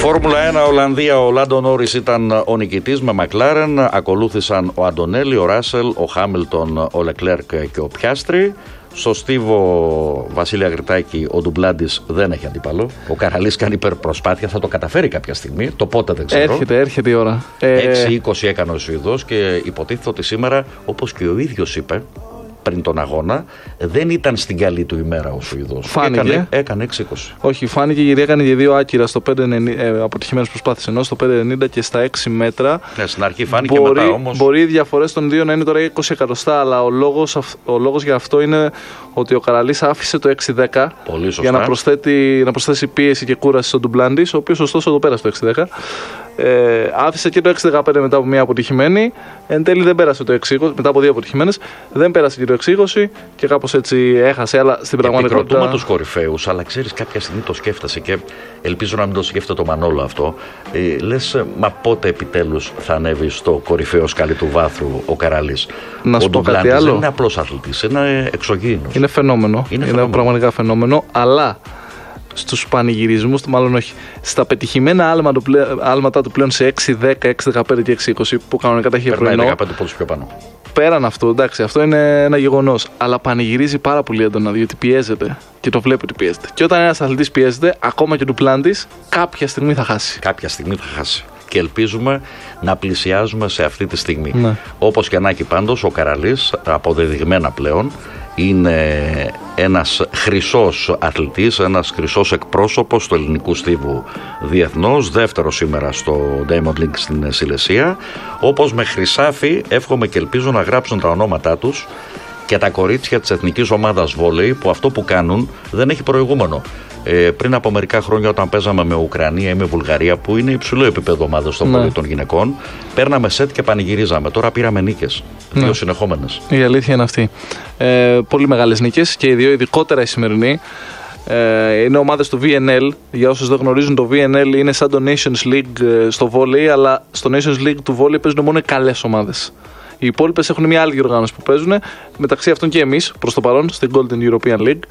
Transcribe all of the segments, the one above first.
Φόρμουλα 1 Ολλανδία, ο Λάντο Νόρις ήταν ο νικητής με Μακλάρεν, ακολούθησαν ο Αντονέλη, ο Ράσελ, ο Χάμιλτον, ο Λεκλέρκ και ο Πιάστρι. Στο στίβο Βασίλη Αγριτάκη ο Ντουμπλάντης δεν έχει αντίπαλο. Ο Καραλής κάνει υπερπροσπάθεια, θα το καταφέρει κάποια στιγμή. Το πότε δεν ξέρω. Έρχεται η ώρα. 6-20 έκανε ο Σουηδός και υποτίθεται ότι σήμερα, όπως και ο ίδιος είπε πριν τον αγώνα, δεν ήταν στην καλή του ημέρα ο Σουηδός. Φάνηκε. Έκανε 6-20. Όχι, φάνηκε γιατί έκανε και δύο άκυρα στο 5-90, αποτυχημένες προσπάθειες, ενώ στο 5-90 και στα 6 μέτρα. Ναι, στην αρχή φάνηκε, μετά όμως. Μπορεί οι διαφορές των δύο να είναι τώρα 20 εκατοστά, αλλά ο λόγος για αυτό είναι ότι ο Καραλής άφησε το 6-10 για να προσθέσει πίεση και κούραση στον Ντουμπλάντης, ο οποίος ωστόσο το πέρασε το 6-10. Άφησε και το 6-15 μετά από μια αποτυχημένη. Εν τέλει δεν πέρασε το 6-20, μετά από δύο αποτυχημένες. Δεν πέρασε και το 6-20 και κάπως έτσι έχασε. Αλλά στην πραγματικότητα. Επικροτούμε τους κορυφαίους, αλλά ξέρεις, κάποια στιγμή το σκέφτεσαι και ελπίζω να μην το σκέφτεται το Μανόλο αυτό. Λες, μα πότε επιτέλους θα ανέβει στο κορυφαίο σκάλι του βάθρου ο Καραλής? Να σου πω κάτι άλλο. Δεν είναι απλός αθλητής, είναι εξωγήινος. Είναι φαινόμενο. Είναι πραγματικά φαινόμενο, αλλά. Στους πανηγυρισμούς του, μάλλον όχι, στα πετυχημένα άλματα του πλέον σε 6-10, 6-15 και 6-20 που κανονικά τα έχει πρωινό. 15 πόντους πιο πάνω. Πέραν αυτού, εντάξει, αυτό είναι ένα γεγονός. Αλλά πανηγυρίζει πάρα πολύ έντονα, διότι πιέζεται και το βλέπει ότι πιέζεται. Και όταν ένας αθλητής πιέζεται, ακόμα και του Ντουπλάντης, κάποια στιγμή θα χάσει. Κάποια στιγμή θα χάσει. Και ελπίζουμε να πλησιάζουμε σε αυτή τη στιγμή. Ναι. Όπως και να έχει πάντως, ο Καραλής, αποδεδειγμένα πλέον, είναι ένας χρυσός αθλητής, ένας χρυσός εκπρόσωπος του ελληνικού στίβου διεθνώς, δεύτερο σήμερα στο Diamond League στην Σιλεσία. Όπως με χρυσάφι εύχομαι και ελπίζω να γράψουν τα ονόματά τους και τα κορίτσια της εθνικής ομάδας βόλεϊ, που αυτό που κάνουν δεν έχει προηγούμενο. Πριν από μερικά χρόνια, όταν παίζαμε με Ουκρανία ή με Βουλγαρία, που είναι υψηλό επίπεδο ομάδας στο βόλεϊ των γυναικών, παίρναμε σετ και πανηγυρίζαμε. Τώρα πήραμε νίκες, δύο συνεχόμενες. Η αλήθεια είναι αυτή. Πολύ μεγάλες νίκες και οι δύο, ειδικότερα η σημερινή. Είναι ομάδες του VNL. Για όσους δεν γνωρίζουν, το VNL είναι σαν το Nations League στο βόλεϊ, αλλά στο Nations League του βόλεϊ παίζουν μόνο οι καλές ομάδες. Οι υπόλοιπες έχουν μια άλλη οργάνωση που παίζουν, μεταξύ αυτών και εμείς προς το παρόν στην Golden European League.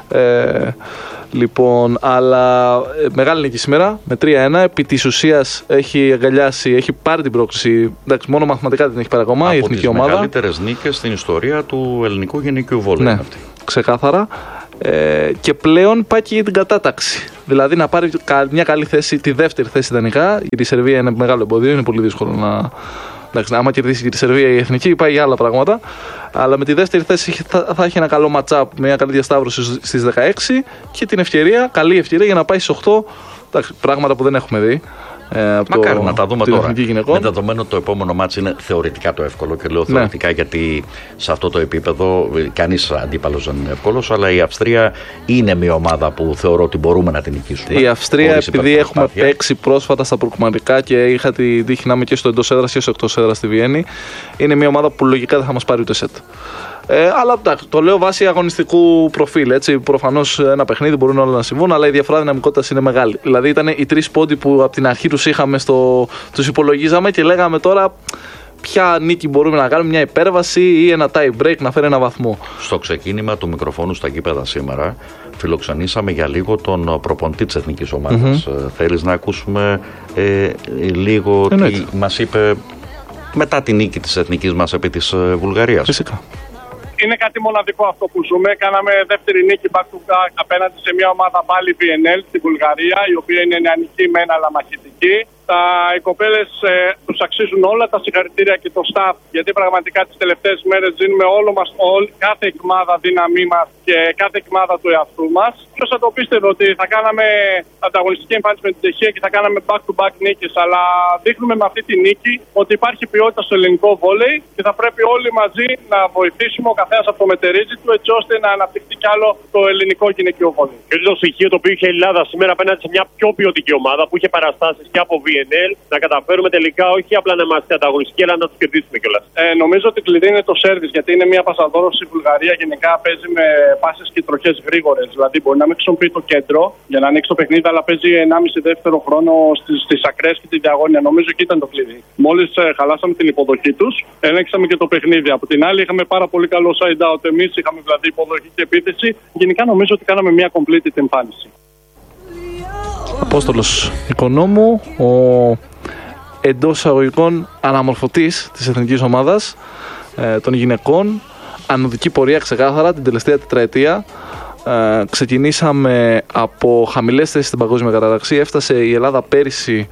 Λοιπόν, αλλά μεγάλη νίκη σήμερα με 3-1. Επί της ουσίας έχει αγκαλιάσει, έχει πάρει την πρόκληση. Εντάξει, μόνο μαθηματικά δεν έχει πάρει ακόμα η εθνική ομάδα. Από τις μεγαλύτερες νίκες στην ιστορία του ελληνικού γυναικείου βόλεϊ. Ναι, αυτή. Ξεκάθαρα. Και πλέον πάει και για την κατάταξη. Δηλαδή να πάρει μια καλή θέση, τη δεύτερη θέση ιδανικά. Γιατί η Σερβία είναι μεγάλο εμπόδιο, είναι πολύ δύσκολο να. Εντάξει, άμα κερδίσει και τη Σερβία η εθνική, πάει για άλλα πράγματα. Αλλά με τη δεύτερη θέση θα έχει ένα καλό match-up, μια καλή διασταύρωση στις 16 και την ευκαιρία, καλή ευκαιρία για να πάει στις 8. Εντάξει, πράγματα που δεν έχουμε δει. Μακάρι να τα δούμε τώρα. Με δεδομένο το επόμενο μάτς είναι θεωρητικά το εύκολο, και λέω θεωρητικά γιατί σε αυτό το επίπεδο κανείς αντίπαλος δεν είναι εύκολος, αλλά η Αυστρία είναι μια ομάδα που θεωρώ ότι μπορούμε να την νικήσουμε. Η Αυστρία, επειδή έχουμε παίξει πρόσφατα στα προκριματικά και είχα τη τύχη να είμαι και στο εντός έδρας και στο εκτός έδρας στη Βιέννη, είναι μια ομάδα που λογικά δεν θα μας πάρει ούτε σετ. Αλλά εντάξει, το λέω βάσει αγωνιστικού προφίλ. Προφανώς ένα παιχνίδι μπορούν όλα να συμβούν, αλλά η διαφορά δυναμικότητας είναι μεγάλη. Δηλαδή ήταν οι 3 πόντοι που από την αρχή τους είχαμε, τους υπολογίζαμε και λέγαμε τώρα ποια νίκη μπορούμε να κάνουμε, μια υπέρβαση ή ένα tie break να φέρει ένα βαθμό. Στο ξεκίνημα του μικροφόνου στα γήπεδα σήμερα φιλοξενήσαμε για λίγο τον προπονητή της εθνικής ομάδας. Θέλεις να ακούσουμε λίγο τι μας είπε μετά τη νίκη της εθνικής μας επί της Βουλγαρίας? Φυσικά. Είναι κάτι μοναδικό αυτό που ζούμε. Κάναμε δεύτερη νίκη back to back απέναντι σε μια ομάδα πάλι VNL στη Βουλγαρία, η οποία είναι νεανική μεν αλλά μαχητική. Οι κοπέλες τους αξίζουν όλα τα συγχαρητήρια και το staff, γιατί πραγματικά τις τελευταίες μέρες δίνουμε κάθε εκμάδα δύναμή μας και κάθε εκμάδα του εαυτού μας. Ποιος θα το πίστευε ότι θα κάναμε ανταγωνιστική εμφάνιση με την Τσεχία και θα κάναμε back-to-back νίκες, αλλά δείχνουμε με αυτή τη νίκη ότι υπάρχει ποιότητα στο ελληνικό βόλεϊ και θα πρέπει όλοι μαζί να βοηθήσουμε ο καθένας από το μετερίζει του, έτσι ώστε να αναπτυχθεί κι άλλο το ελληνικό γυναικείο βόλεϊ. Και το στοιχείο το οποίο είχε η Ελλάδα σήμερα απέναντι σε μια πιο ποιοτική ομάδα που είχε παραστάσεις και από VNL, να καταφέρουμε τελικά όχι απλά να είμαστε ανταγωνιστικοί, αλλά να τους κερδίσουμε κιόλας. Νομίζω ότι κλειδί είναι το σέρβις, γιατί είναι μια πασαδόρος η Βουλγαρία. Γενικά παίζει με πάσες και τροχές γρήγορες. Δηλαδή μπορεί να μην χρησιμοποιεί το κέντρο για να ανοίξει το παιχνίδι, αλλά παίζει 1,5 δεύτερο χρόνο στις ακραίες και τη διαγώνια. Νομίζω εκεί ήταν το κλειδί. Μόλις χαλάσαμε την υποδοχή τους, ελέγξαμε και το παιχνίδι. Από την άλλη, είχαμε πάρα πολύ καλό side out. Εμείς είχαμε δηλαδή υποδοχή και επίθεση. Γενικά νομίζω ότι κάναμε μια completed εμφάνιση. Απόστολος Οικονόμου, ο εντός εισαγωγικών αναμορφωτής της εθνικής ομάδας των γυναικών. Ανωδική πορεία ξεκάθαρα την τελευταία τετραετία. Ξεκινήσαμε από χαμηλές θέσεις στην παγκόσμια κατάταξη. Έφτασε η Ελλάδα πέρυσι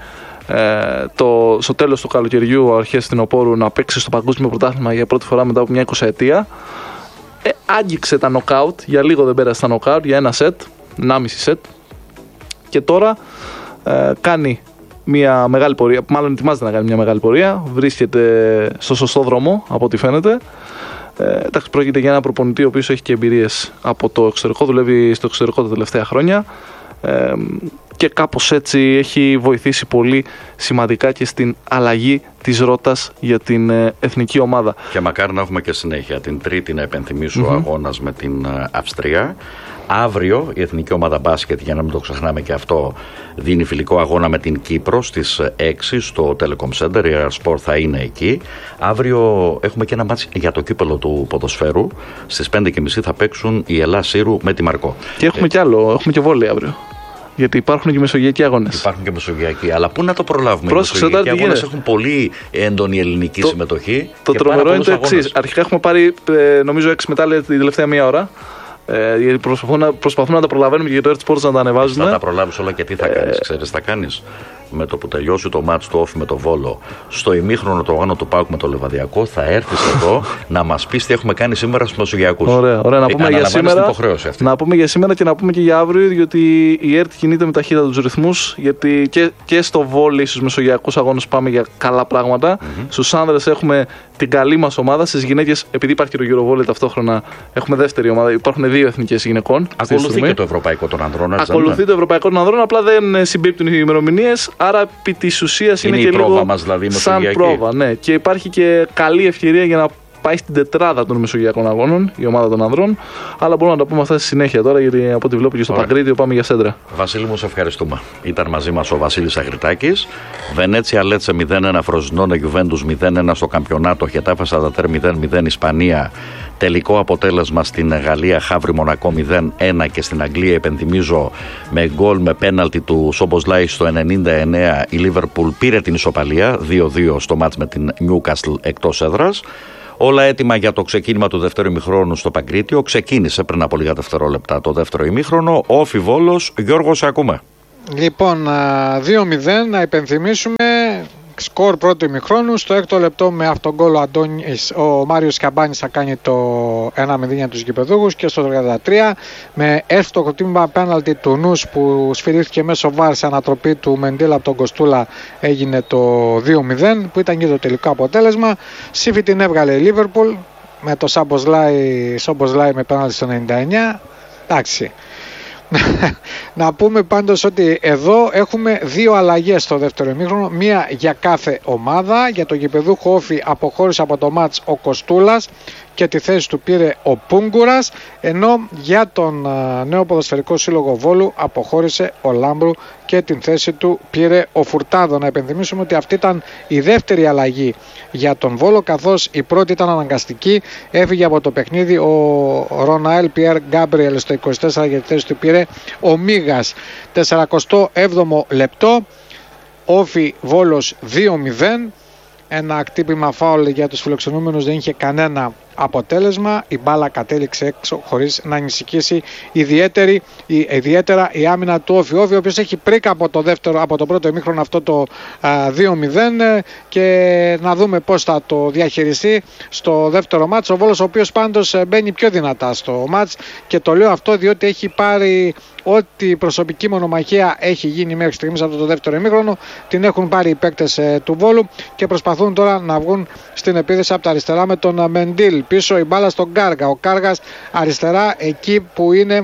στο τέλος του καλοκαιριού, αρχές φθινοπόρου, να παίξει στο παγκόσμιο πρωτάθλημα για πρώτη φορά μετά από μια 20ετία. Άγγιξε τα νοκάουτ, για λίγο δεν πέρασε τα νοκάουτ, για ένα σετ, 1,5 σετ. Και τώρα κάνει μια μεγάλη πορεία, μάλλον ετοιμάζεται να κάνει μια μεγάλη πορεία. Βρίσκεται στο σωστό δρόμο από ό,τι φαίνεται. Εντάξει, πρόκειται για ένα προπονητή ο οποίος έχει και εμπειρίες από το εξωτερικό, δουλεύει στο εξωτερικό τα τελευταία χρόνια και κάπως έτσι έχει βοηθήσει πολύ σημαντικά και στην αλλαγή της ρότας για την εθνική ομάδα. Και μακάρι να έχουμε και συνέχεια. Την Τρίτη, να επενθυμίσω, ο αγώνας με την Αυστρία. Αύριο η εθνική ομάδα μπάσκετ, για να μην το ξεχνάμε και αυτό, δίνει φιλικό αγώνα με την Κύπρο στις 6 στο Telecom Center. Η Airsport θα είναι εκεί. Αύριο έχουμε και ένα μάτς για το κύπελλο του ποδοσφαίρου. Στις 5:30 θα παίξουν η Ελλάς Σύρου με τη Μαρκό. Και έχουμε κι άλλο, έχουμε και βόλεϊ αύριο. Γιατί υπάρχουν και μεσογειακοί αγώνες. Υπάρχουν και μεσογειακοί. Αλλά πού να το προλάβουμε? Οι μεσογειακοί αγώνες έχουν πολύ έντονη ελληνική συμμετοχή. Το τρομερό είναι το εξής. Αρχικά έχουμε πάρει νομίζω 6 μετάλλια την τελευταία μία ώρα. Γιατί προσπαθούν να τα προλαβαίνουμε και για το Earth Sports να τα ανεβάζουν. Θα τα προλάβεις όλα και τι θα κάνεις? Ξέρεις, θα κάνεις με το που τελειώσει το μάτς του Όφη με το Βόλο, στο ημίχρονο το αγώνα του ΠΑΟΚ με το Λεβαδιακό, θα έρθεις εδώ να μας πεις τι έχουμε κάνει σήμερα στους Μεσογειακούς. Ωραία. Να πούμε για σήμερα, να πούμε για σήμερα και να πούμε και για αύριο, διότι η ΕΡΤ κινείται με ταχύτητα τους ρυθμούς. Γιατί και στο βόλεϊ, στους Μεσογειακούς αγώνες πάμε για καλά πράγματα. Στους άνδρες έχουμε την καλή μας ομάδα. Στις γυναίκες, επειδή υπάρχει και το Euroball ταυτόχρονα, έχουμε δεύτερη ομάδα. Υπάρχουν δύο εθνικές γυναικών. Ακολουθεί και το ευρωπαϊκό των ανδρών. Ακολουθεί το ευρωπαϊκό των ανδρών, απλά δεν συμπίπτουν οι ημερομηνίες. Άρα επί της ουσίας είναι και λίγο μας, δηλαδή, σαν πρόβα. Ναι. Και υπάρχει και καλή ευκαιρία για να πάει στην τετράδα των Μεσογειακών αγώνων η ομάδα των ανδρών. Αλλά μπορούμε να τα πούμε αυτά στη συνέχεια τώρα, γιατί από ό,τι βλέπω και στο Παγκρίτιο πάμε για σέντρα. Βασίλη μου, σε ευχαριστούμε. Ήταν μαζί μας ο Βασίλης Αγριτάκης. Βενέτσια Λέτσε 0-1, Φροζινόνε Γιουβέντους 0-1 στο Καμπιονάτο, Χετάφε Σαντατέρ 0-0 Ισπανία. Τελικό αποτέλεσμα στην Γαλλία, Χαύρι Μονακό 0-1 και στην Αγγλία, επενθυμίζω, με γκολ με πέναλτι του Σόμποσλάι στο 99 η Λίβερπουλ πήρε την ισοπαλία 2-2 στο μάτς με την Νιούκαστλ εκτός έδρας. Όλα έτοιμα για το ξεκίνημα του δεύτερου ημιχρόνου στο Παγκρίτιο. Ξεκίνησε πριν από λίγα δευτερόλεπτα το δεύτερο ημίχρονο. Όφι Βόλος. Γιώργο, σε ακούμε. Λοιπόν, 2-0 να υπενθυμίσουμε. Σκορ πρώτου ημιχρόνου. Στο έκτο λεπτό με αυτογκόλ ο Μάριος Καμπάνης θα κάνει το 1-0 για τους γηπεδούχους, και στο 33 με εύστοχο τίμημα πέναλτι του Νους που σφυρίχθηκε μέσω βάρ σε ανατροπή του Μεντήλα από τον Κοστούλα, έγινε το 2-0 που ήταν και το τελικό αποτέλεσμα. Σύφη την έβγαλε η Λίβερπουλ με το Σόμποσλάι με πέναλτι στο 99. Εντάξει. Να πούμε πάντως ότι εδώ έχουμε δύο αλλαγές στο δεύτερο ημίχρονο, μία για κάθε ομάδα. Για το γηπεδούχο Όφι αποχώρησε από το μάτς ο Κοστούλας και τη θέση του πήρε ο Πούγκουρας, ενώ για τον νέο ποδοσφαιρικό σύλλογο Βόλου αποχώρησε ο Λάμπρου και την θέση του πήρε ο Φουρτάδο. Να υπενθυμίσουμε ότι αυτή ήταν η δεύτερη αλλαγή για τον Βόλο, καθώς η πρώτη ήταν αναγκαστική. Έφυγε από το παιχνίδι ο Ροναέλ Πιέρ Γκάμπριελ στο 24 για τη θέση του πήρε ο Μίγας. 47ο λεπτό, Όφι Βόλος 2-0. Ένα χτύπημα φάουλ για τους φιλοξενούμενους, δεν είχε κανένα αποτέλεσμα. Η μπάλα κατέληξε έξω χωρίς να ανησυχήσει ιδιαίτερα η άμυνα του Όφι. Ο οποίος έχει πρίκα από το πρώτο ημίχρονο αυτό το 2-0, και να δούμε πώς θα το διαχειριστεί στο δεύτερο μάτς. Ο Βόλος, ο οποίος πάντως μπαίνει πιο δυνατά στο μάτς, και το λέω αυτό διότι έχει πάρει ό,τι προσωπική μονομαχία έχει γίνει μέχρι στιγμής από το δεύτερο ημίχρονο, την έχουν πάρει οι παίκτες του Βόλου και προσπαθούν τώρα να βγουν στην επίθεση από τα αριστερά με τον Μεντήλ. Πίσω η μπάλα στον Κάργα. Ο Κάργας αριστερά, εκεί που είναι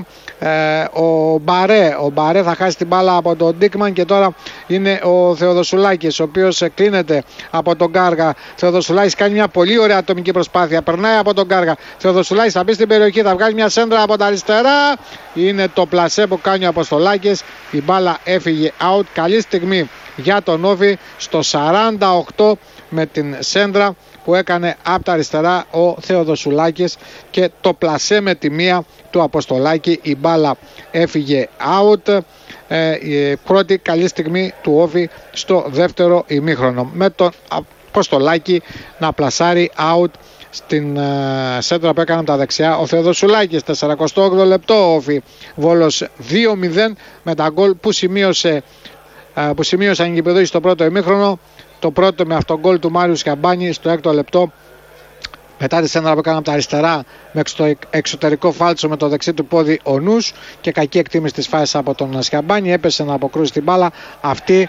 ο Μπαρέ. Ο Μπαρέ θα χάσει την μπάλα από τον Ντίκμαν, και τώρα είναι ο Θεοδοσουλάκης, ο οποίος κλείνεται από τον Κάργα. Θεοδοσουλάκης κάνει μια πολύ ωραία ατομική προσπάθεια. Περνάει από τον Κάργα. Θεοδοσουλάκης θα μπει στην περιοχή, θα βγάλει μια σέντρα από τα αριστερά. Είναι το πλασέ που κάνει ο Αποστολάκης. Η μπάλα έφυγε out. Καλή στιγμή για τον Όφι στο 48 με την σέντρα που έκανε από τα αριστερά ο Θεοδοσουλάκης, και το πλασέ με τη μία του Αποστολάκη. Η μπάλα έφυγε out. η πρώτη καλή στιγμή του Όφη στο δεύτερο ημίχρονο, με τον Αποστολάκη να πλασάρει out στην σέντρα που έκανε από τα δεξιά ο Θεοδοσουλάκης. 48 λεπτό, Όφη Βόλος 2-0 με τα γκολ που σημείωσαν οι γηπεδούχοι στο πρώτο ημίχρονο. Το πρώτο με αυτό γκολ του Μάριου Σκαμπάνη στο έκτο λεπτό, μετά τη σέντρα που έκανε από τα αριστερά με στο εξωτερικό φάλτσο με το δεξί του πόδι ο Νους και κακή εκτίμηση της φάσης από τον Σκαμπάνη. Έπεσε να αποκρούσει την μπάλα. Αυτή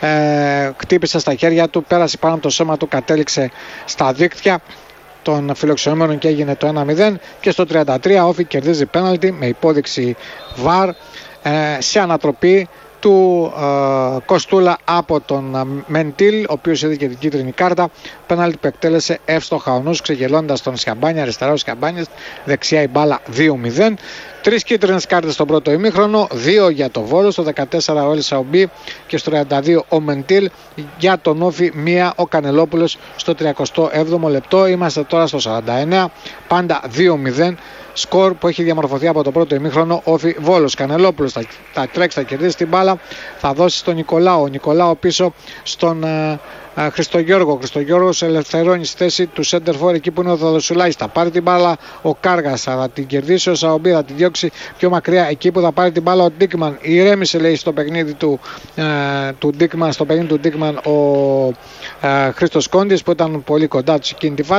χτύπησε στα χέρια του, πέρασε πάνω από το σώμα του, κατέληξε στα δίκτυα των φιλοξενούμενων και έγινε το 1-0. Και στο 33 Όφη κερδίζει πέναλτι με υπόδειξη VAR σε ανατροπή του Κοστούλα από τον Μεντήλ, ο οποίος είδε και την κίτρινη κάρτα. Πέναλτι που εκτέλεσε εύστοχα ο Νους, ξεγελώντας τον Σκαμπάνη, αριστερά ο Σκαμπάνης, δεξιά η μπάλα 2-0. 3 κίτρινες κάρτες στο πρώτο ημίχρονο, 2 για το Βόλο, στο 14 ο Ελ Σαουμπί και στο 32 ο Μεντήλ. Για τον Όφη 1 ο Κανελόπουλος στο 37ο λεπτό. Είμαστε τώρα στο 49, πάντα 2-0. Σκορ που έχει διαμορφωθεί από το πρώτο ημίχρονο. Όφη Βόλος. Κανελόπουλος θα τρέξει, θα κερδίσει την μπάλα, θα δώσει στον Νικολάου. Ο Νικολάου πίσω στον Χριστογιώργο. Ο Χριστογιώργος ελευθερώνει στη θέση του Σέντερφορ εκεί που είναι ο Θεοδοσουλάκης. Θα πάρει την μπάλα ο Κάργας, θα την κερδίσει ο Σαομπί, θα την διώξει πιο μακριά εκεί που θα πάρει την μπάλα ο Ντίκμαν. Ηρέμησε, λέει, στο παιχνίδι του Ντίκμαν, στο παιχνίδι του Ντίκμαν ο Χρήστος Κόντης, που ήταν πολύ κοντά του σε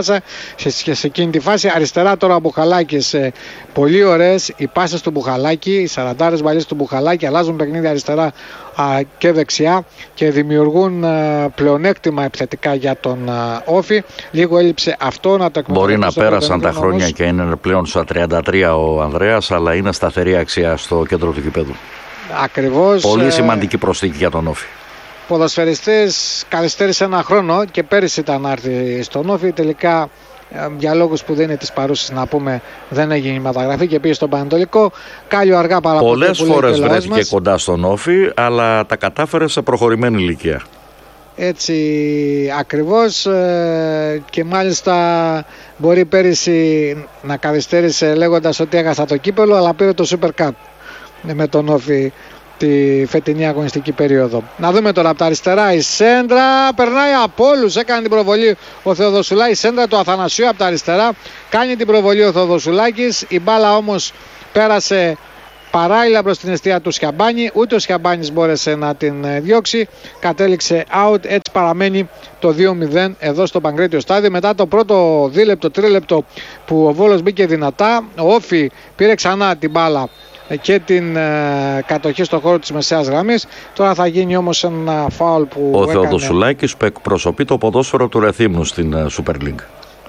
εκείνη τη φάση. Αριστερά τώρα ο Μπουχαλάκης. Πολύ ωραίες οι πάσες του Μπουχαλάκη, οι 40 μπαλιές του Μπουχαλάκη, αλλάζουν παιχνίδι αριστερά και δεξιά και δημιουργούν πλεονέκτημα επιθετικά για τον Όφη. Λίγο έλειψε αυτό να το εκμεταλλευτεί. Μπορεί να πέρασαν τα χρόνια όμως, και είναι πλέον στα 33 ο Ανδρέας, αλλά είναι σταθερή αξία στο κέντρο του γηπέδου. Ακριβώς. Πολύ σημαντική προσθήκη για τον Όφη. Ποδοσφαιριστής καθυστέρησε ένα χρόνο και πέρυσι ήταν να έρθει στον Όφη. Τελικά για λόγους που δεν είναι της παρούσης, να πούμε, δεν έγινε η μεταγραφή και πήγε στον Πανετολικό. Κάλιο αργά παραπάνω. Πολλές φορές βρέθηκε κοντά στον Όφη, αλλά τα κατάφερε σε προχωρημένη ηλικία. Έτσι ακριβώς, και μάλιστα μπορεί πέρυσι να καθυστέρησε λέγοντας ότι έχασα το κύπελο, αλλά πήρε το Super Cup με τον Όφη τη φετινή αγωνιστική περίοδο. Να δούμε τώρα από τα αριστερά η σέντρα, περνάει από όλους, έκανε την προβολή ο Θεοδοσουλάκης, η σέντρα του Αθανασίου από τα αριστερά, κάνει την προβολή ο Θεοδοσουλάκης, η μπάλα όμως πέρασε παράλληλα προς την εστία του Σκαμπάνη, ούτε ο Σκαμπάνης μπόρεσε να την διώξει, κατέληξε out. Έτσι παραμένει το 2-0 εδώ στο Παγκρίτιο στάδιο. Μετά το πρώτο δίλεπτο, τρίλεπτο που ο Βόλος μπήκε δυνατά, ο Όφη πήρε ξανά την μπάλα και την κατοχή στο χώρο της μεσαίας γραμμής. Τώρα θα γίνει όμως ένα φάουλ που ο Θεοδοσουλάκης που εκπροσωπεί το ποδόσφαιρο του Ρεθύμνου στην Super League.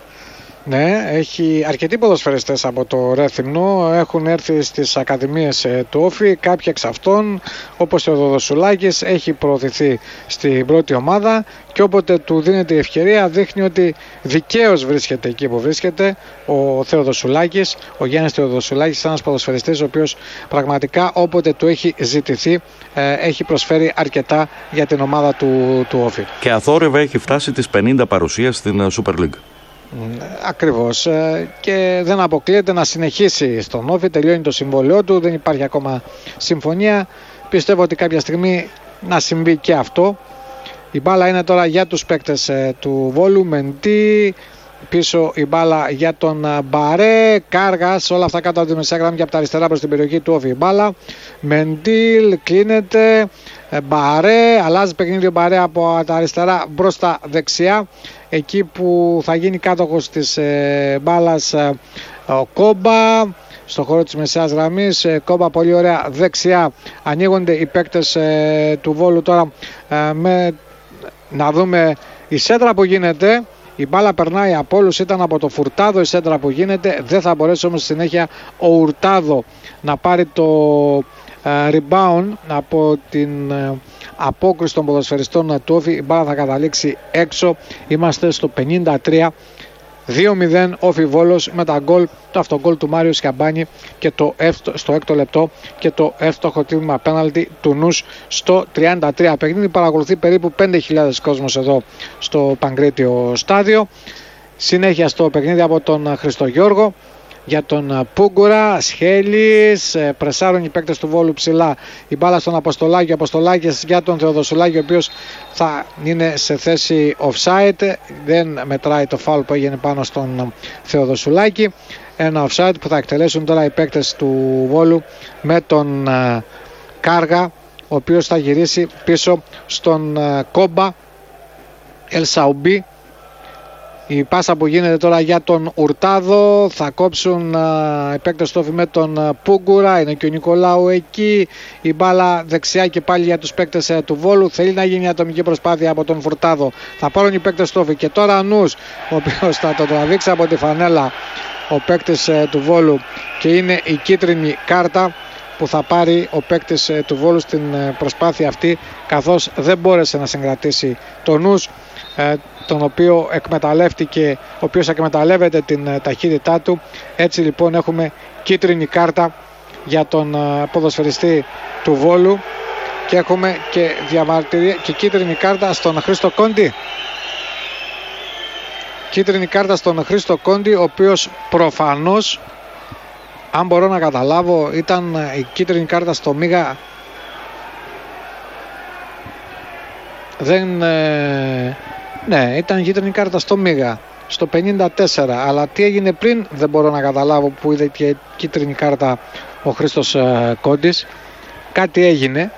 Ναι, έχει αρκετοί ποδοσφαιριστές από το Ρέθυμνο, έχουν έρθει στις ακαδημίες του Όφη. Κάποιοι εξ αυτών, όπως ο Θεοδοσουλάκης, έχει προωθηθεί στην πρώτη ομάδα και όποτε του δίνεται η ευκαιρία δείχνει ότι δικαίως βρίσκεται εκεί που βρίσκεται ο Θεοδοσουλάκης. Ο Γιάννης Θεοδοσουλάκης είναι ένας ποδοσφαιριστής ο οποίος πραγματικά όποτε του έχει ζητηθεί έχει προσφέρει αρκετά για την ομάδα του Όφη. Και αθόρυβα έχει φτάσει τις 50 παρουσίες στην Super League. Ακριβώς, και δεν αποκλείεται να συνεχίσει στον Όφη. Τελειώνει το συμβόλαιό του, δεν υπάρχει ακόμα συμφωνία. Πιστεύω ότι κάποια στιγμή να συμβεί και αυτό. Η μπάλα είναι τώρα για τους παίκτες του Βόλου. Μεντή, πίσω η μπάλα για τον Μπαρέ, Κάργας, όλα αυτά κάτω από τη μεσαία γραμμή και από τα αριστερά προς την περιοχή του Όφη η μπάλα. Μεντήλ, κλείνεται, Μπαρέ, αλλάζει παιχνίδι ο Μπαρέ από τα αριστερά προς τα δεξιά, εκεί που θα γίνει κάτοχος της μπάλας ο Κόμπα στο χώρο της μεσαίας γραμμής. Κόμπα πολύ ωραία δεξιά, ανοίγονται οι παίκτες του Βόλου τώρα. Να δούμε η σέντρα που γίνεται. Η μπάλα περνάει από όλους, ήταν από το Φουρτάδο η σέντρα που γίνεται. Δεν θα μπορέσει όμως στη συνέχεια ο Ουρτάδο να πάρει το rebound από την απόκριση των ποδοσφαιριστών του Όφη. Η μπάλα θα καταλήξει έξω. Είμαστε στο 53. 2-0 Όφη Βόλος με τα γκολ, το αυτογκολ του Μάριου Σκαμπάνη και στο έκτο λεπτό και το εύστοχο τίμημα πέναλτι του Νους στο 33. Παιχνίδι παρακολουθεί περίπου 5.000 κόσμος εδώ στο Παγκρίτιο στάδιο. Συνέχεια στο παιχνίδι από τον Χριστογιώργο. για τον Πούγκουρα. Σχέλης, πρεσάρουν οι παίκτες του Βόλου ψηλά. Η μπάλα στον Αποστολάκη, Αποστολάκης για τον Θεοδοσουλάκη, ο οποίος θα είναι σε θέση offside. Δεν μετράει το φάουλ που έγινε πάνω στον Θεοδοσουλάκη. Ένα offside που θα εκτελέσουν τώρα οι παίκτες του Βόλου με τον Κάργα, ο οποίος θα γυρίσει πίσω στον Κόμπα Ελσαουμπί. Η πάσα που γίνεται τώρα για τον Ουρτάδο, θα κόψουν οι παίκτες του Όφη με τον Πούγκουρα, είναι και ο Νικολάου εκεί. Η μπάλα δεξιά και πάλι για τους παίκτες του Βόλου. Θέλει να γίνει ατομική προσπάθεια από τον Φουρτάδο. Θα πάρουν οι παίκτες του Όφη και τώρα Νους, ο οποίος θα το τραβήξει από τη φανέλα ο παίκτης του Βόλου, και είναι η κίτρινη κάρτα που θα πάρει ο παίκτης του Βόλου στην προσπάθεια αυτή, καθώς δεν μπόρεσε να συγκρατήσει τον Νους, τον οποίο εκμεταλλεύτηκε, ο οποίος εκμεταλλεύεται την ταχύτητά του. Έτσι λοιπόν έχουμε κίτρινη κάρτα για τον ποδοσφαιριστή του Βόλου και έχουμε και διαμαρτυρία και κίτρινη κάρτα στον Χρήστο Κόντι. Κίτρινη κάρτα στον Χρήστο Κόντι, ο οποίος προφανώς, αν μπορώ να καταλάβω, ήταν η κίτρινη κάρτα στο Μίγα. Ναι, ήταν κίτρινη κάρτα στο Μίγα στο 54, αλλά τι έγινε πριν δεν μπορώ να καταλάβω, που είδε και κίτρινη κάρτα ο Χρήστος Κόντης. Κάτι έγινε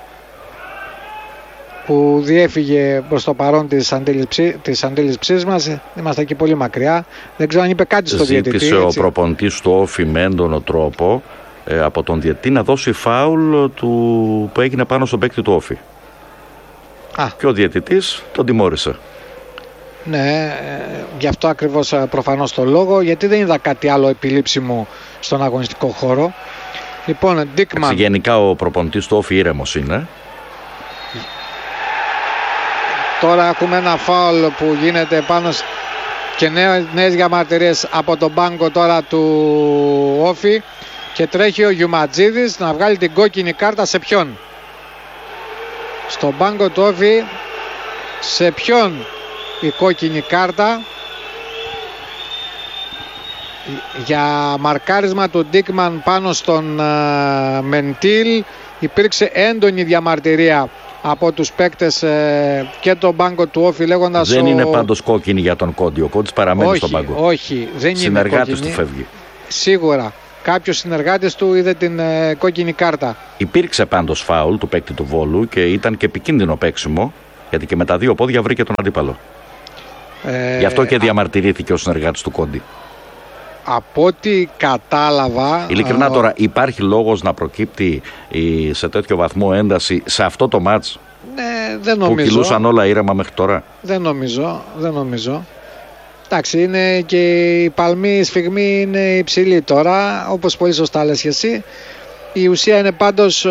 που διέφυγε προς το παρόν της αντίλης ψήσμας. Είμαστε εκεί πολύ μακριά. Δεν ξέρω αν είπε κάτι στο διαιτητή. Ζήτησε ο προπονητής του Όφη με έντονο τρόπο από τον διαιτητή να δώσει φάουλ που έγινε πάνω στον παίκτη του Όφη. Και ο διαιτητής τον τιμώρησε. Ναι, γι' αυτό ακριβώς προφανώς το λόγο, γιατί δεν είδα κάτι άλλο επιλήψιμο στον αγωνιστικό χώρο. Λοιπόν, Ντίκμαν. Γενικά ο προπονητής του Όφη ήρεμος είναι. Τώρα έχουμε ένα φάουλ που γίνεται πάνω και νέες διαμαρτυρίες από τον πάγκο τώρα του Όφη, και τρέχει ο Γιουματζίδης να βγάλει την κόκκινη κάρτα. Σε ποιον? Στον πάγκο του Όφη. Σε ποιον η κόκκινη κάρτα? Για μαρκάρισμα του Ντίκμαν πάνω στον Μεντίλ. Υπήρξε έντονη διαμαρτυρία από τους παίκτες και τον πάγκο του Όφη, λέγοντας δεν είναι πάντως κόκκινη για τον Κόντι. Ο Κόντις παραμένει στον πάγκο. Όχι, δεν είναι. Συνεργάτης του φεύγει. Σίγουρα κάποιος συνεργάτης του είδε την κόκκινη κάρτα. Υπήρξε πάντως φάουλ του παίκτη του Βόλου και ήταν και επικίνδυνο παίξιμο, γιατί και με τα δύο πόδια βρήκε τον αντίπαλο. Γι' αυτό και διαμαρτυρήθηκε ο συνεργάτης του Κόντι. Από ό,τι κατάλαβα. Ειλικρινά τώρα, υπάρχει λόγος να προκύπτει σε τέτοιο βαθμό ένταση σε αυτό το μάτς? Ναι, δεν νομίζω. Που κυλούσαν όλα ήρεμα μέχρι τώρα. Δεν νομίζω. Εντάξει, είναι και η παλμή, η σφιγμή είναι υψηλή τώρα, όπως πολύ σωστά λες και εσύ. Η ουσία είναι πάντως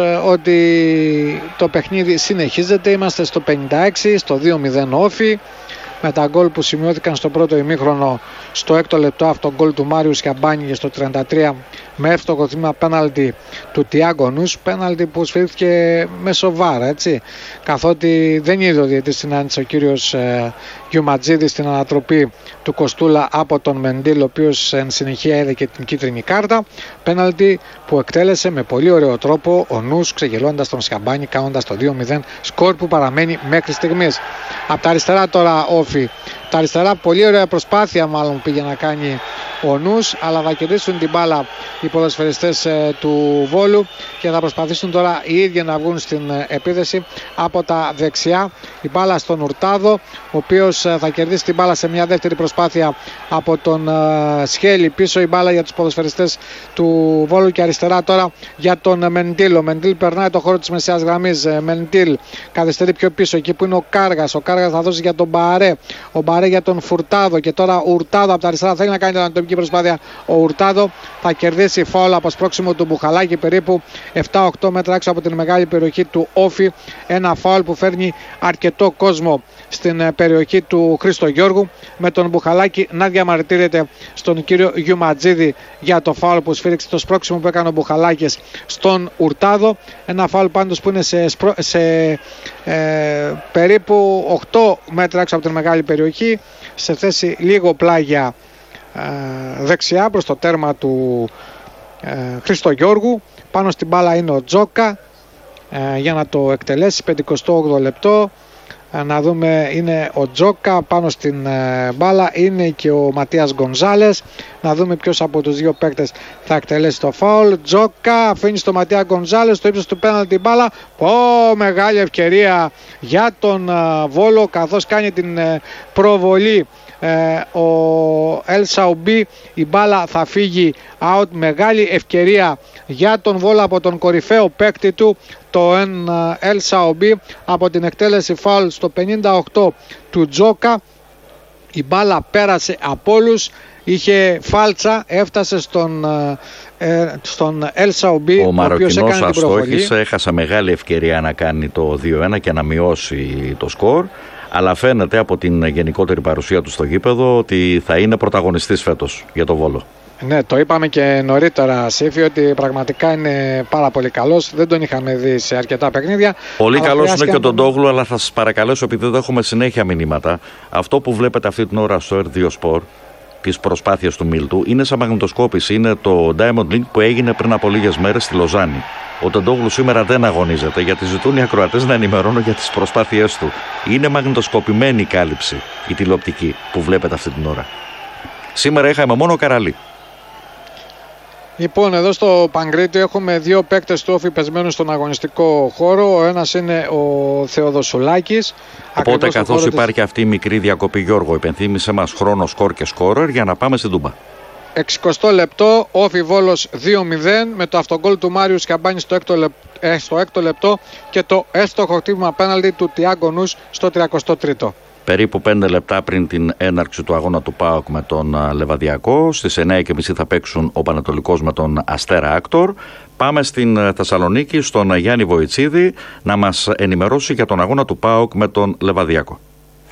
ότι το παιχνίδι συνεχίζεται. Είμαστε στο 56, στο 2-0 Όφη, με τα γκολ που σημειώθηκαν στο πρώτο ημίχρονο. Στο έκτο λεπτό αυτό γκολ του Μάριου Σκαμπάνη και στο 33 με εύστοχο θύμα πέναλτι του Τιάγκο Νους. Πέναλτι που σφυρίχθηκε με σοβάρα, έτσι, καθότι δεν είδε ο διαιτητής συνάντηση ο κύριος Γιουματζίδης στην ανατροπή του Κοστούλα από τον Μεντίλ, ο οποίος εν συνεχεία έδε και την κίτρινη κάρτα. Πέναλτι που εκτέλεσε με πολύ ωραίο τρόπο ο Νους, ξεγελώντας τον Σκαμπάνη, κάνοντας το 2-0, σκορ που παραμένει μέχρι στιγμής. Από τα αριστερά τώρα Όφη. Τα αριστερά πολύ ωραία προσπάθεια μάλλον πήγε να κάνει ο Νους, αλλά θα κερδίσουν την μπάλα οι ποδοσφαιριστές του Βόλου και θα προσπαθήσουν τώρα οι ίδιοι να βγουν στην επίθεση από τα δεξιά. Η μπάλα στον Ουρτάδο, ο οποίος θα κερδίσει την μπάλα σε μια δεύτερη προσπάθεια από τον Σχέλη. Πίσω η μπάλα για τους ποδοσφαιριστές του Βόλου και αριστερά τώρα για τον Μεντίλ. Ο Μεντίλ περνάει το χώρο της μεσαίας γραμμής. Μεντίλ καθυστερεί πιο πίσω, εκεί που είναι ο Κάργας. Ο Κάργας θα δώσει για τον Μπαρέ. Ο Μπαρέ για τον Φουρτάδο, και τώρα ο Ουρτάδο από τα αριστερά θέλει να κάνει την ανατομική προσπάθεια. Ο Ουρτάδο θα κερδίσει φάουλ από σπρώξιμο του Μπουχαλάκη περίπου 7-8 μέτρα έξω από την μεγάλη περιοχή του Όφη. Ένα φάουλ που φέρνει αρκετό κόσμο στην περιοχή του Χρήστο Γιώργου, με τον Μπουχαλάκη να διαμαρτύρεται στον κύριο Γιουματζίδη για το φάουλ που σφύριξε, το σπρώξιμο που έκανε ο Μπουχαλάκης στον Ουρτάδο. Ένα φάουλ πάντως που είναι σε περίπου 8 μέτρα έξω από την μεγάλη περιοχή, σε θέση λίγο πλάγια δεξιά προς το τέρμα του Χριστογιώργου. Πάνω στην μπάλα είναι ο Τζόκα για να το εκτελέσει. 58 λεπτό. Να δούμε, είναι ο Τζόκα πάνω στην μπάλα, είναι και ο Ματίας Γκονζάλες. Να δούμε ποιος από τους δύο παίκτες θα εκτελέσει το φάουλ. Τζόκα αφήνει στο Ματία Γκονζάλες στο ύψος του πέναλτι μπάλα. Μεγάλη ευκαιρία για τον Βόλο, καθώς κάνει την προβολή ο El Saoubi. Η μπάλα θα φύγει out. Μεγάλη ευκαιρία για τον Βόλο από τον κορυφαίο παίκτη του, το El Saoubi, από την εκτέλεση φάουλ στο 58 του Τζόκα. Η μπάλα πέρασε από όλους, είχε φάλτσα, έφτασε στον El Saoubi, ο Μαροκινός αστόχησε, έχασε μεγάλη ευκαιρία να κάνει το 2-1 και να μειώσει το σκορ, αλλά φαίνεται από την γενικότερη παρουσία του στο γήπεδο ότι θα είναι πρωταγωνιστής φέτος για το Βόλο. Ναι, το είπαμε και νωρίτερα, Σύφη, ότι πραγματικά είναι πάρα πολύ καλός. Δεν τον είχαμε δει σε αρκετά παιχνίδια. Πολύ καλός είναι και τον Ντόγλου, αλλά θα σας παρακαλέσω, επειδή δεν έχουμε συνέχεια μηνύματα, αυτό που βλέπετε αυτή την ώρα στο R2 Sport, τις προσπάθειες του Μίλτου, είναι σαν μαγνητοσκόπηση. Είναι το Diamond League που έγινε πριν από λίγες μέρες στη Λοζάνη. Ο Τεντόγλου σήμερα δεν αγωνίζεται, γιατί ζητούν οι ακροατές να ενημερώνουν για τις προσπάθειές του. Είναι μαγνητοσκοπημένη η κάλυψη, η τηλεοπτική που βλέπετε αυτή την ώρα. Σήμερα είχαμε μόνο Καραλί. Λοιπόν, εδώ στο Παγκρίτη έχουμε δύο παίκτες του Όφη πεσμένους στον αγωνιστικό χώρο. Ο ένας είναι ο Θεοδοσουλάκης. Οπότε, καθώς υπάρχει αυτή η μικρή διακοπή, Γιώργο, υπενθύμησε μας χρόνο, σκορ και σκόρερ για να πάμε στην Τούμπα. 60 λεπτό, Όφη Βόλος 2-0, με το αυτογκόλ του Μάριου Σκαμπάνη στο έκτο λεπτό και το εύστοχο χτύπημα πέναλτι του Τιάγκο Νους στο 33ο. Περίπου 5 λεπτά πριν την έναρξη του αγώνα του ΠΑΟΚ με τον Λεβαδιακό, στις 9:30 θα παίξουν ο Πανατολικός με τον Αστέρα Άκτορ. Πάμε στην Θεσσαλονίκη, στον Γιάννη Βοητσίδη, να μας ενημερώσει για τον αγώνα του ΠΑΟΚ με τον Λεβαδιακό.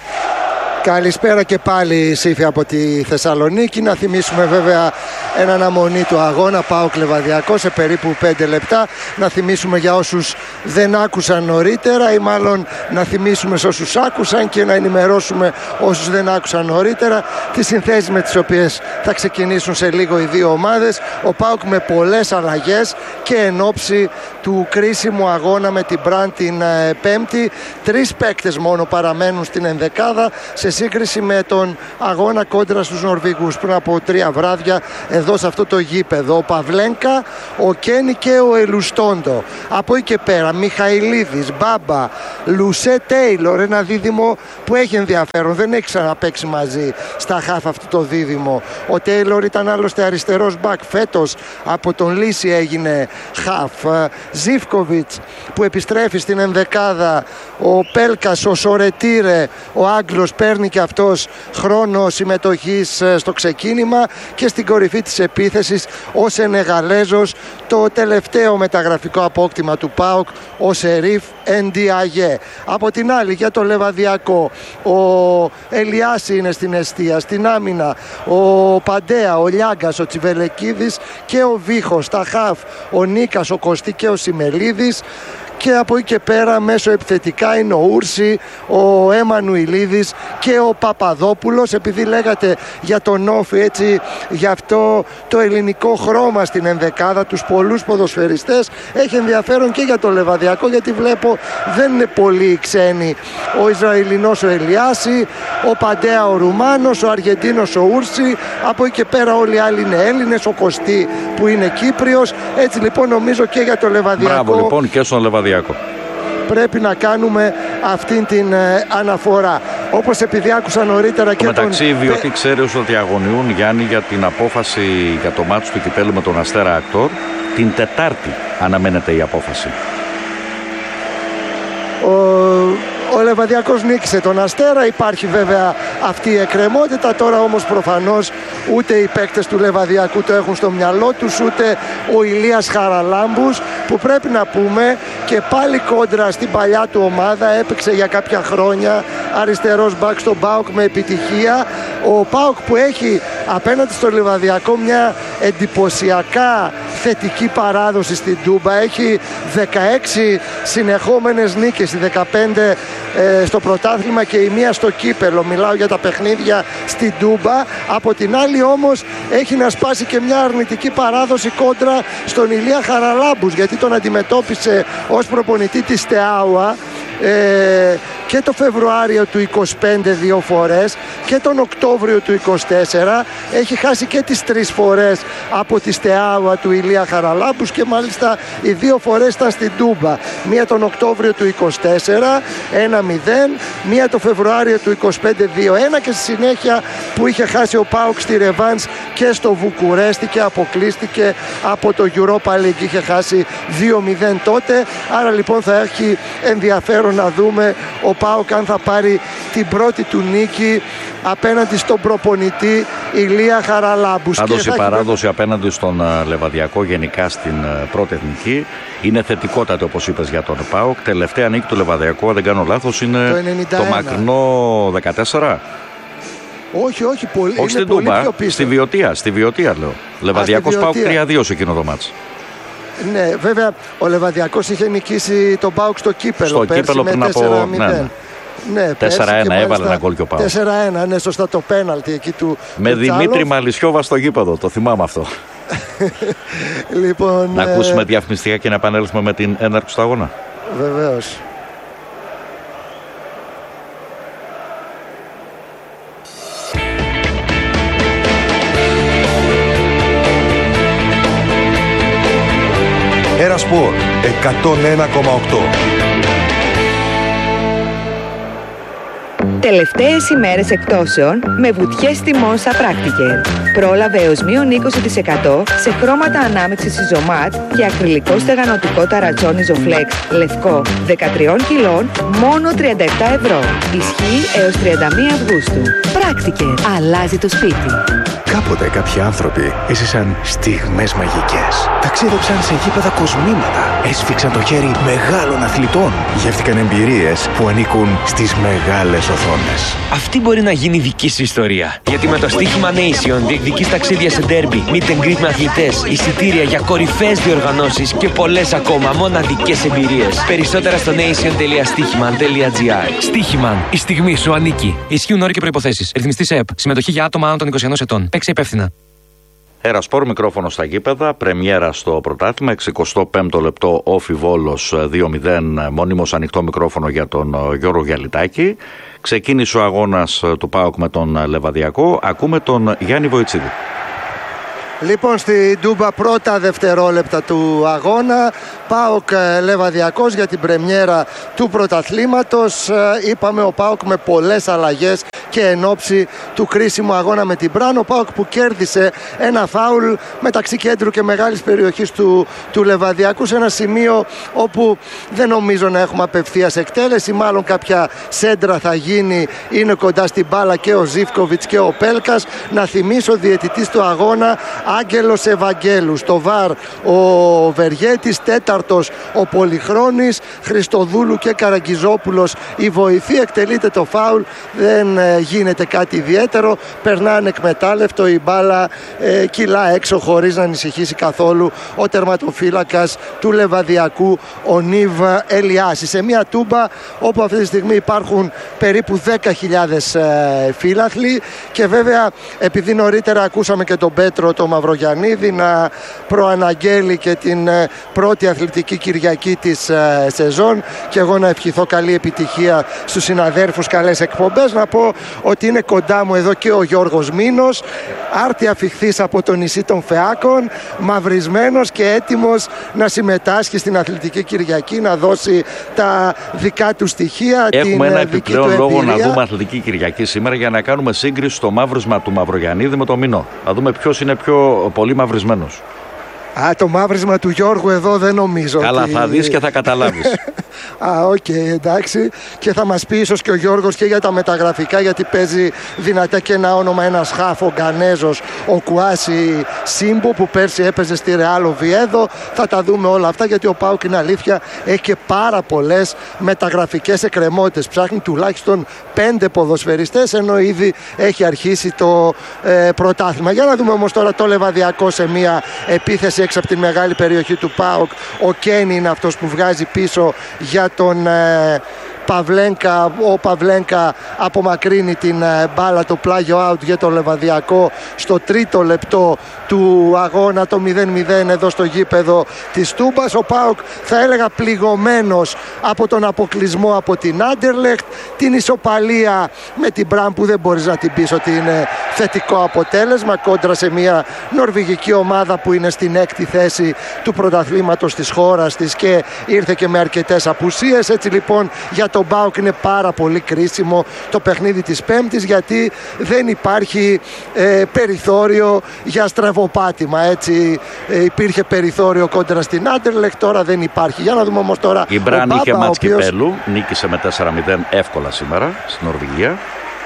Καλησπέρα και πάλι, Σύφη, από τη Θεσσαλονίκη. Να θυμίσουμε βέβαια εν αναμονή του αγώνα ΠΑΟΚ Λεβαδιακό σε περίπου 5 λεπτά. Να θυμίσουμε για όσους δεν άκουσαν νωρίτερα, ή μάλλον να θυμίσουμε σε όσους άκουσαν και να ενημερώσουμε όσους δεν άκουσαν νωρίτερα τις συνθέσεις με τις οποίες θα ξεκινήσουν σε λίγο οι δύο ομάδες. Ο ΠΑΟΚ με πολλές αλλαγές και εν ώψη του κρίσιμου αγώνα με την Μπραντ την Πέμπτη. 3 παίκτες μόνο παραμένουν στην ενδεκάδα σε σύγκριση με τον αγώνα κόντρα στους Νορβηγούς πριν από 3 βράδια εδώ σε αυτό το γήπεδο. Ο Παυλένκα, ο Κένι και ο Ελουστόντο. Από εκεί και πέρα Μιχαηλίδης, Μπάμπα, Λουσέ, Τέιλορ, ένα δίδυμο που έχει ενδιαφέρον. Δεν έχει ξαναπαίξει μαζί στα χαφ αυτό το δίδυμο. Ο Τέιλορ ήταν άλλωστε αριστερός μπακ, φέτος από τον Λύση έγινε χαφ. Ζίβκοβιτς που επιστρέφει στην ενδεκάδα. Ο Πέλκας, ο Σορετήρε, ο Άγγλος, παίρνει και αυτός χρόνο συμμετοχής στο ξεκίνημα, και στην κορυφή της επίθεσης ο Σενεγαλέζος, το τελευταίο μεταγραφικό απόκτημα του ΠΑΟΚ, ο Σερίφ Εντιαγέ. Από την άλλη, για το Λεβαδιακό, ο Ελιάση είναι στην εστία, στην άμυνα ο Παντέα, ο Λιάγκας, ο Τσιβελεκίδης και ο Βίχος. Στα χαφ ο Νίκας, ο Κωστή και ο Σιμελίδης. Και από εκεί και πέρα μέσω επιθετικά είναι ο Ούρση, ο Εμμανουηλίδης και ο Παπαδόπουλος. Επειδή λέγατε για τον Όφη, έτσι, γι' αυτό το ελληνικό χρώμα στην ενδεκάδα, τους πολλούς ποδοσφαιριστές, έχει ενδιαφέρον και για το Λεβαδιακό, γιατί βλέπω δεν είναι πολύ ξένοι. Ο Ισραηλινός ο Ελιάση, ο Παντέα ο Ρουμάνος, ο Αργεντίνος ο Ούρση. Από εκεί και πέρα όλοι οι άλλοι είναι Έλληνες, ο Κωστή που είναι Κύπριος. Έτσι λοιπόν νομίζω και για το Λεβαδιακό. Μπράβο λοιπόν και στον Λεβαδιακό. Πρέπει να κάνουμε αυτήν την αναφορά. Όπως επειδή άκουσα νωρίτερα και μεταξύ, οι Βιωτοί ξέρεις ότι αγωνιούν, Γιάννη, για την απόφαση για το μάτσο του κυπέλου με τον Αστέρα Άκτορ. Την Τετάρτη αναμένεται η απόφαση. Ο Λεβαδιακός νίκησε τον Αστέρα, υπάρχει βέβαια αυτή η εκκρεμότητα. Τώρα όμως προφανώς ούτε οι παίκτες του Λεβαδιακού το έχουν στο μυαλό τους, ούτε ο Ηλίας Χαραλάμπους, που πρέπει να πούμε και πάλι κόντρα στην παλιά του ομάδα, έπαιξε για κάποια χρόνια αριστερός μπακ στον ΠΑΟΚ με επιτυχία. Ο ΠΑΟΚ που έχει απέναντι στο Λεβαδιακό μια εντυπωσιακά θετική παράδοση στην Τούμπα. Έχει 16 συνεχόμενες νίκες, οι 15 στο πρωτάθλημα και η μία στο κύπελο. Μιλάω για τα παιχνίδια στην Τούμπα. Από την άλλη όμως έχει να σπάσει και μια αρνητική παράδοση κόντρα στον Ηλία Χαραλάμπους, γιατί τον αντιμετώπισε ως προπονητή της Στεάουα και το Φεβρουάριο του 25 δύο φορές και τον Οκτώβριο του 24. Έχει χάσει και τις 3 φορές από τη Στεάουα του Ηλία Χαραλάμπους και μάλιστα οι 2 φορές ήταν στην Τούμπα. Μία τον Οκτώβριο του 24 1-0, μία το Φεβρουάριο του 25 2-1 και στη συνέχεια που είχε χάσει ο ΠΑΟΚ στη ρεβάνς και στο Βουκουρέστι και αποκλείστηκε από το Europa League. Είχε χάσει 2-0 τότε. Άρα λοιπόν θα έχει ενδιαφέρον να δούμε ο ΠΑΟΚ αν θα πάρει την πρώτη του νίκη απέναντι στον προπονητή Ηλία Χαραλάμπους. Πάντως η παράδοση απέναντι στον Λεβαδιακό γενικά στην πρώτη εθνική είναι θετικότατη, όπως είπες, για τον ΠΑΟΚ. Τελευταία νίκη του Λεβαδιακού, αν δεν κάνω λάθος, είναι το μακρινό 14. Όχι, πολύ, όχι στην Τούμπα, στη Βιωτία λέω. Λεβαδιακός ΠΑΟΚ 3-2 σε εκείνο το μάτς. Ναι, βέβαια ο Λεβαδιακός είχε νικήσει τον ΠΑΟΚ στο κύπελο. Στο κύπελο πριν από 4-1 έβαλε ένα γκολ και ο ΠΑΟΚ. 4-1, ναι, σωστά, το πέναλτι εκεί του. Με Δημήτρη Μαλισιόβα στο γήπεδο, το θυμάμαι αυτό. Λοιπόν, να ακούσουμε διαφημιστικά και να επανέλθουμε με την έναρξη του αγώνα. Βεβαίως. Σπορ 101,8. Τελευταίες ημέρες εκτόσεων με βουτιές τιμών στα Practiker. Πρόλαβε έως μείον 20% σε χρώματα ανάμειξης Ιζωμάτ και ακριλικό στεγανοτικό ταρατσόνι Ζοφλέξ λευκό 13 κιλών μόνο 37 ευρώ. Ισχύει έως 31 Αυγούστου. Practiker. Αλλάζει το σπίτι. Κάποτε κάποιοι άνθρωποι έζησαν στιγμές μαγικές. Ταξίδεψαν σε γήπεδα κοσμήματα. Έσφιξαν το χέρι μεγάλων αθλητών. Γεύτηκαν εμπειρίες που ανήκουν στις μεγάλες οθόνες. Αυτή μπορεί να γίνει δική σου ιστορία. Γιατί με το στοίχημα Nation διεκδικείς ταξίδια σε ντέρμπι, meet and greet με αθλητές, εισιτήρια για κορυφαίες διοργανώσεις και πολλές ακόμα μοναδικές εμπειρίες. Περισσότερα στο nation.stichiman.gr. Στοίχημαν. Η στιγμή σου ανήκει. Ισχύουν όροι και προϋποθέσεις. Ρυθμιστής ΕΕΠ. Συμμετοχή για άτομα άνω των 21 ετών. Παίξε υπεύθυνα. Σπορ, μικρόφωνο στα γήπεδα, πρεμιέρα στο πρωτάθλημα, 65ο λεπτό, Όφι Βόλος 2-0, μόνιμος ανοιχτό μικρόφωνο για τον Γιώργο Γιαλιτάκη. Ξεκίνησε ο αγώνας του ΠΑΟΚ με τον Λεβαδιακό, ακούμε τον Γιάννη Βοητσίδη. Λοιπόν, στην Τούμπα πρώτα δευτερόλεπτα του αγώνα, ΠΑΟΚ Λεβαδιακός για την πρεμιέρα του πρωταθλήματος. Είπαμε ο ΠΑΟΚ με πολλές αλλαγές και εν ώψη του κρίσιμου αγώνα με την Μπραν. Ο ΠΑΟΚ που κέρδισε ένα φάουλ μεταξύ κέντρου και μεγάλης περιοχής του Λεβαδιακού σε ένα σημείο όπου δεν νομίζω να έχουμε απευθείας εκτέλεση. Μάλλον κάποια σέντρα θα γίνει, είναι κοντά στην μπάλα και ο Ζίβκοβιτς και ο Πέλκας. Να θυμίσω διαιτητής του αγώνα Άγγελος Ευαγγέλου. Στο ΒΑΡ ο Βεργέτης, τέταρτος ο Πολυχρόνης, Χριστοδούλου και Καραγκιζόπουλος η βοηθή. Εκτελείται το φάουλ, δεν γίνεται κάτι ιδιαίτερο, περνά ανεκμετάλλευτο, η μπάλα κυλά έξω χωρίς να ανησυχήσει καθόλου ο τερματοφύλακας του Λεβαδιακού, ο Νίβ Ελιάση. Σε μια Τούμπα όπου αυτή τη στιγμή υπάρχουν περίπου 10.000 φίλαθλοι και βέβαια επειδή νωρίτερα ακούσαμε και τον Πέτρο το Μαυρογιαννίδη να προαναγγέλει και την πρώτη αθλητική Κυριακή της σεζόν και εγώ να ευχηθώ καλή επιτυχία στους συναδέρφους, καλές εκπομπές. Να πω ότι είναι κοντά μου εδώ και ο Γιώργος Μήνος, άρτια φιχθής από το νησί των Φεάκων, μαυρισμένος και έτοιμος να συμμετάσχει στην αθλητική Κυριακή, να δώσει τα δικά του στοιχεία. Έχουμε ένα επιπλέον λόγο να δούμε αθλητική Κυριακή σήμερα για να κάνουμε σύγκριση στο μαύρισμα του Μαυρογιαννίδη με το Μηνό. Να δούμε ποιος είναι πιο πολύ μαυρισμένος. Το μαύρισμα του Γιώργου εδώ δεν νομίζω. Καλά, ότι θα δεις και θα καταλάβεις. Εντάξει. Και θα μας πει ίσως και ο Γιώργος και για τα μεταγραφικά, γιατί παίζει δυνατά και ένα όνομα, ένας χαφ, ο Γκανέζος, ο Κουάσι Σύμπο, που πέρσι έπαιζε στη Ρεάλ Οβιέδο. Θα τα δούμε όλα αυτά, γιατί ο ΠΑΟΚ, είναι αλήθεια, έχει και πάρα πολλές μεταγραφικές εκκρεμότητες. Ψάχνει τουλάχιστον 5 ποδοσφαιριστές, ενώ ήδη έχει αρχίσει το πρωτάθλημα. Για να δούμε όμως τώρα το Λεβαδιακό σε μια επίθεση έξω από τη μεγάλη περιοχή του ΠΑΟΚ. Ο Κένι είναι αυτός που βγάζει πίσω για τον Παυλένκα. Ο Παυλένκα απομακρύνει την μπάλα, το πλάγιο out για το Λεβαδιακό στο 3ο λεπτό του αγώνα, το 0-0 εδώ στο γήπεδο της Τούμπας. Ο ΠΑΟΚ, θα έλεγα, πληγωμένος από τον αποκλεισμό από την Άντερλεχτ, την ισοπαλία με την Μπραν, που δεν μπορείς να την πεις ότι είναι θετικό αποτέλεσμα, κόντρα σε μια νορβηγική ομάδα που είναι στην 6η θέση του πρωταθλήματος της χώρας της και ήρθε και με αρκετές απουσίες. Έτσι λοιπόν για τον ΠΑΟΚ είναι πάρα πολύ κρίσιμο το παιχνίδι της Πέμπτης, γιατί δεν υπάρχει περιθώριο για στραβοπάτημα. Έτσι υπήρχε περιθώριο κόντρα στην Άντερλεχτ, τώρα δεν υπάρχει. Για να δούμε όμως τώρα. Η Μπραν είχε μάτς κυπέλλου, νίκησε με 4-0 εύκολα σήμερα στην Νορβηγία.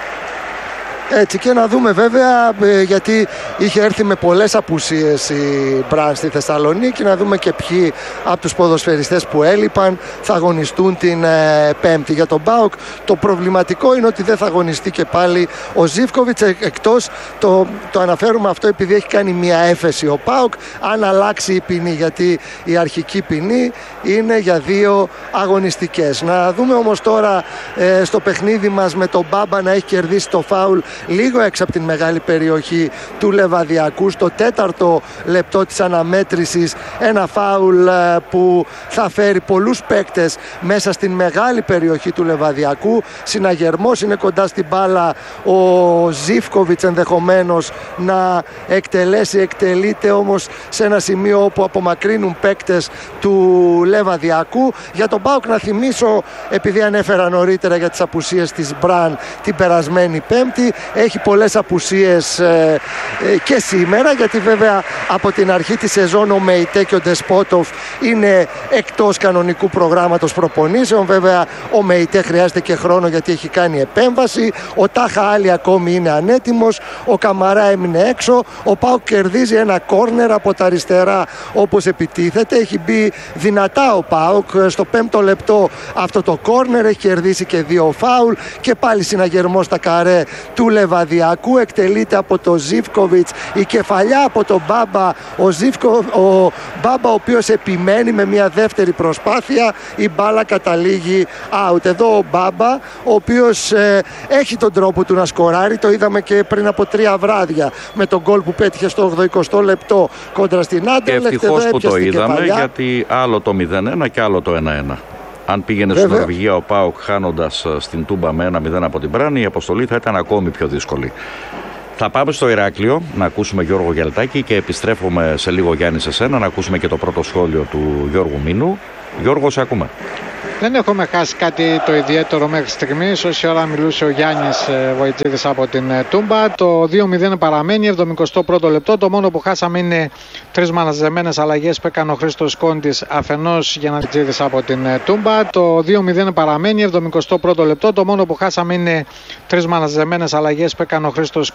Έτσι, και να δούμε βέβαια, γιατί είχε έρθει με πολλές απουσίες η Μπραν στη Θεσσαλονίκη, να δούμε και ποιοι από τους ποδοσφαιριστές που έλειπαν θα αγωνιστούν την Πέμπτη. Για τον ΠΑΟΚ το προβληματικό είναι ότι δεν θα αγωνιστεί και πάλι ο Ζίβκοβιτς, εκτός, το αναφέρουμε αυτό επειδή έχει κάνει μια έφεση ο ΠΑΟΚ, αν αλλάξει η ποινή, γιατί η αρχική ποινή είναι για 2 αγωνιστικές. Να δούμε όμως τώρα στο παιχνίδι μας με τον Μπάμπα να έχει κερδίσει το φάουλ λίγο έξω από την μεγάλη περιοχή του Λεβαδιακού στο 4ο λεπτό της αναμέτρησης, ένα φάουλ που θα φέρει πολλούς παίκτες μέσα στην μεγάλη περιοχή του Λεβαδιακού. Συναγερμός, είναι κοντά στην μπάλα ο Ζίβκοβιτς, ενδεχομένως να εκτελέσει, εκτελείται όμως σε ένα σημείο όπου απομακρύνουν παίκτες του Λεβαδιακού. Για τον ΠΑΟΚ να θυμίσω, επειδή ανέφερα νωρίτερα για τις απουσίες της Μπραν την περασμένη Πέμπτη, έχει πολλές απουσίες και σήμερα, γιατί βέβαια από την αρχή της σεζόν ο Μεϊτέ και ο Ντεσπότοφ είναι εκτός κανονικού προγράμματος προπονήσεων. Βέβαια ο Μεϊτέ χρειάζεται και χρόνο, γιατί έχει κάνει επέμβαση. Ο Τάχα Άλλη ακόμη είναι ανέτοιμος. Ο Καμαρά έμεινε έξω. Ο ΠΑΟΚ κερδίζει ένα κόρνερ από τα αριστερά όπως επιτίθεται. Έχει μπει δυνατά ο ΠΑΟΚ στο 5ο λεπτό αυτό το κόρνερ. Έχει κερδίσει και 2 φάουλ και πάλι συναγερμό στα καρέ του Λεβαδιακού. Εκτελείται από το Ζίβκοβιτς, η κεφαλιά από τον Μπάμπα. Ο Μπάμπα ο οποίος επιμένει με μια δεύτερη προσπάθεια, η μπάλα καταλήγει out. Εδώ ο Μπάμπα, ο οποίος έχει τον τρόπο του να σκοράρει, το είδαμε και πριν από 3 βράδια με τον γκολ που πέτυχε στο 80 λεπτό κόντρα στην Άντερλεχτ. Και ευτυχώς που το είδαμε, γιατί άλλο το 0-1 και άλλο το 1-1. Αν πήγαινε στην Νορβηγία ο ΠΑΟΚ χάνοντας στην Τούμπα με 1-0 από την Μπραν, η αποστολή θα ήταν ακόμη πιο δύσκολη. Θα πάμε στο Ηράκλειο να ακούσουμε Γιώργο Γιαλτάκη και επιστρέφουμε σε λίγο, Γιάννη, σε σένα, να ακούσουμε και το πρώτο σχόλιο του Γιώργου Μίνου. Γιώργο, σε ακούμε. Δεν έχουμε χάσει κάτι το ιδιαίτερο μέχρι στιγμής. Όση ώρα μιλούσε ο Γιάννης Βοητζίδης από την Τούμπα. Το 2-0 παραμένει, 71ο λεπτό. Το μόνο που χάσαμε είναι 3 μαζεμένες αλλαγές που έκανε ο Χρήστος Κόντης αφενός για να Βοητζίδης από την Τούμπα. Το 2-0 παραμένει, 71ο λεπτό. Το μόνο που χάσαμε είναι 3 μαζεμένες αλλαγές που έκανε ο Χρήστος